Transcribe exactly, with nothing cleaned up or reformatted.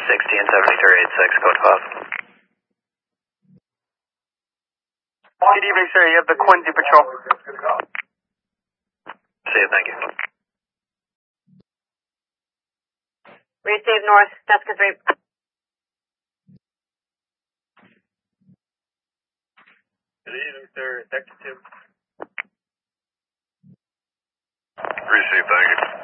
sixteen seventy-three eighty-six, code five. Good evening, sir. You have the Quincy Patrol. See you, thank you. Receive North, Jessica three. Good evening, sir. Detective two. Receive, thank you.